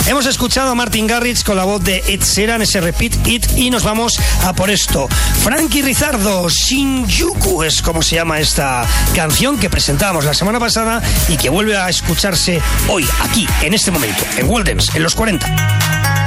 Hemos escuchado a Martin Garrix con la voz de Ed Sheeran, ese Repeat It, y nos vamos a por esto. Frankie Rizardo, Shinjuku es como se llama esta canción que presentábamos la semana pasada y que vuelve a escucharse hoy, aquí, en este momento, en World Dance, en los 40.